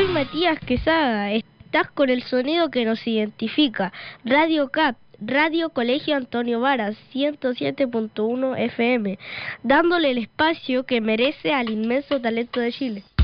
Soy Matías Quesada, estás con el sonido que nos identifica, Radio CAP, Radio Colegio Antonio Varas, 107.1 FM, dándole el espacio que merece al inmenso talento de Chile.